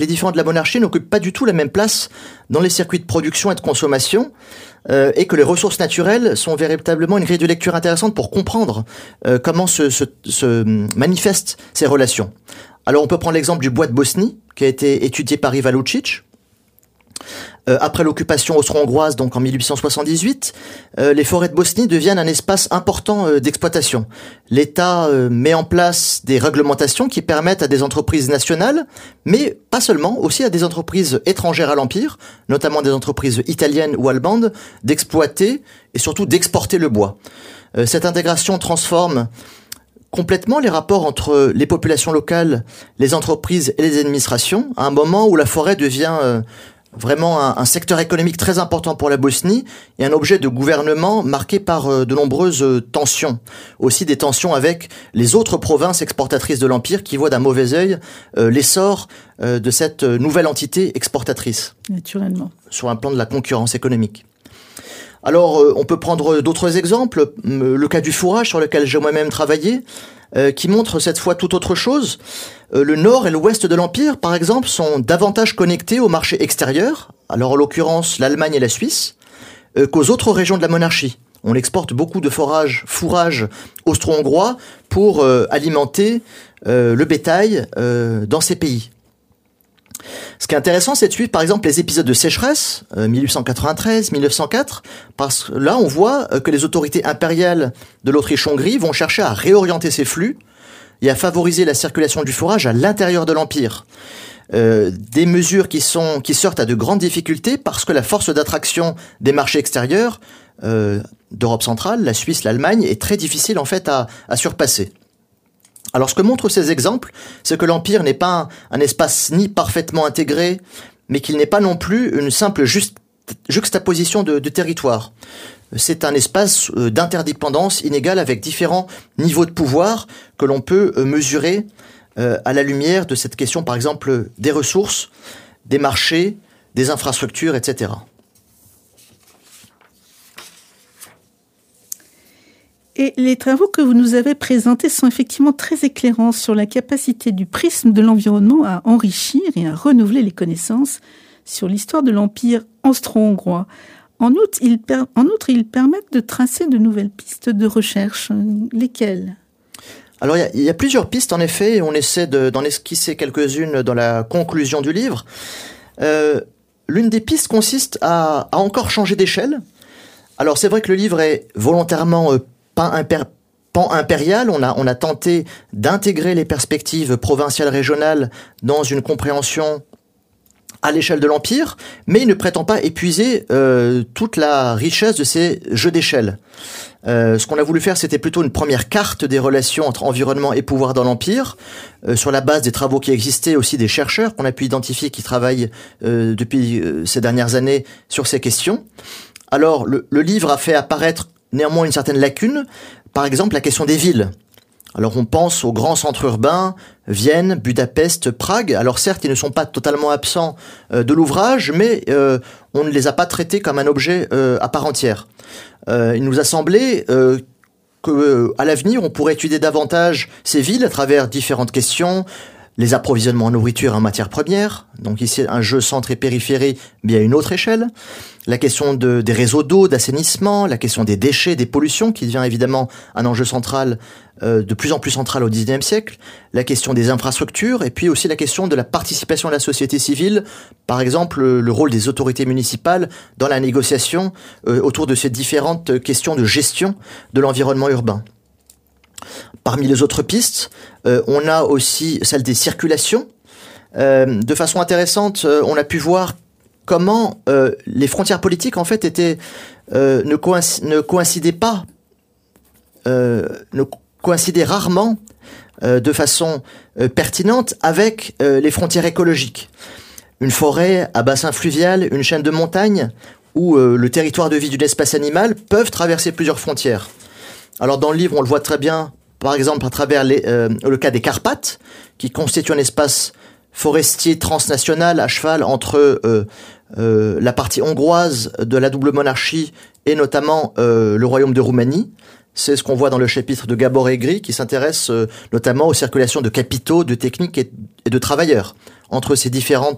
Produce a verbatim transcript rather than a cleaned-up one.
les différents de la monarchie n'occupent pas du tout la même place dans les circuits de production et de consommation, euh, et que les ressources naturelles sont véritablement une grille de lecture intéressante pour comprendre euh, comment se, se, se manifestent ces relations. Alors on peut prendre l'exemple du bois de Bosnie, qui a été étudié par Iva Lucic. Euh, après l'occupation austro-hongroise, donc en mille huit cent soixante-dix-huit, euh, les forêts de Bosnie deviennent un espace important euh, d'exploitation. L'État euh, met en place des réglementations qui permettent à des entreprises nationales, mais pas seulement, aussi à des entreprises étrangères à l'Empire, notamment des entreprises italiennes ou allemandes, d'exploiter et surtout d'exporter le bois. Euh, cette intégration transforme complètement les rapports entre les populations locales, les entreprises et les administrations, à un moment où la forêt devient euh, vraiment un, un secteur économique très important pour la Bosnie et un objet de gouvernement marqué par euh, de nombreuses euh, tensions. Aussi des tensions avec les autres provinces exportatrices de l'Empire qui voient d'un mauvais œil euh, l'essor euh, de cette nouvelle entité exportatrice. Naturellement. Sur un plan de la concurrence économique. Alors, euh, on peut prendre d'autres exemples. Le cas du fourrage, sur lequel j'ai moi-même travaillé, euh, qui montre cette fois tout autre chose. Euh, le nord et l'ouest de l'Empire, par exemple, sont davantage connectés au marché extérieur, alors en l'occurrence l'Allemagne et la Suisse, euh, qu'aux autres régions de la monarchie. On exporte beaucoup de fourrage, fourrage austro-hongrois pour euh, alimenter euh, le bétail euh, dans ces pays. Ce qui est intéressant, c'est de suivre par exemple les épisodes de sécheresse, euh, mille huit cent quatre-vingt-treize, mille neuf cent quatre, parce que là on voit euh, que les autorités impériales de l'Autriche-Hongrie vont chercher à réorienter ces flux et à favoriser la circulation du fourrage à l'intérieur de l'Empire. Euh, des mesures qui sont qui sortent à de grandes difficultés parce que la force d'attraction des marchés extérieurs euh, d'Europe centrale, la Suisse, l'Allemagne, est très difficile en fait à, à surpasser. Alors, ce que montrent ces exemples, c'est que l'Empire n'est pas un, un espace ni parfaitement intégré, mais qu'il n'est pas non plus une simple juste, juxtaposition de, de territoire. C'est un espace euh, d'interdépendance inégale avec différents niveaux de pouvoir que l'on peut euh, mesurer euh, à la lumière de cette question, par exemple, des ressources, des marchés, des infrastructures, et cetera. Et les travaux que vous nous avez présentés sont effectivement très éclairants sur la capacité du prisme de l'environnement à enrichir et à renouveler les connaissances sur l'histoire de l'Empire austro-hongrois. En outre, ils, per- en outre, ils permettent de tracer de nouvelles pistes de recherche. Lesquelles ? Alors, il y, y a plusieurs pistes, en effet, et on essaie de, d'en esquisser quelques-unes dans la conclusion du livre. Euh, l'une des pistes consiste à, à encore changer d'échelle. Alors, c'est vrai que le livre est volontairement euh, pan, impér- pan impérial. On a, on a tenté d'intégrer les perspectives provinciales régionales dans une compréhension à l'échelle de l'Empire, mais il ne prétend pas épuiser euh, toute la richesse de ces jeux d'échelle. Euh, ce qu'on a voulu faire, c'était plutôt une première carte des relations entre environnement et pouvoir dans l'Empire, euh, sur la base des travaux qui existaient, aussi des chercheurs qu'on a pu identifier qui travaillent euh, depuis euh, ces dernières années sur ces questions. Alors, le, le livre a fait apparaître néanmoins une certaine lacune, par exemple la question des villes. Alors on pense aux grands centres urbains, Vienne, Budapest, Prague. Alors certes, ils ne sont pas totalement absents euh, de l'ouvrage, mais euh, on ne les a pas traités comme un objet euh, à part entière. Euh, il nous a semblé euh, que, euh, à l'avenir, on pourrait étudier davantage ces villes à travers différentes questions, les approvisionnements en nourriture et en matières premières. Donc ici, un jeu centre et périphérie, mais à une autre échelle. La question de, des réseaux d'eau, d'assainissement, la question des déchets, des pollutions, qui devient évidemment un enjeu central, euh, de plus en plus central au dix-neuvième siècle. La question des infrastructures, et puis aussi la question de la participation de la société civile. Par exemple, le, le rôle des autorités municipales dans la négociation euh, autour de ces différentes questions de gestion de l'environnement urbain. Parmi les autres pistes, euh, on a aussi celle des circulations. Euh, de façon intéressante, euh, on a pu voir comment euh, les frontières politiques, en fait, étaient, euh, ne, coïnc- ne coïncidaient pas, euh, ne coïncidaient rarement euh, de façon euh, pertinente avec euh, les frontières écologiques. Une forêt à bassin fluvial, une chaîne de montagnes, ou euh, le territoire de vie d'une espèce animale peuvent traverser plusieurs frontières. Alors dans le livre, on le voit très bien, par exemple à travers les, euh, le cas des Carpates, qui constituent un espace forestier transnational à cheval entre euh, euh, la partie hongroise de la double monarchie et notamment euh, le royaume de Roumanie. C'est ce qu'on voit dans le chapitre de Gabor Egri, qui s'intéresse euh, notamment aux circulations de capitaux, de techniques et, et de travailleurs entre ces différents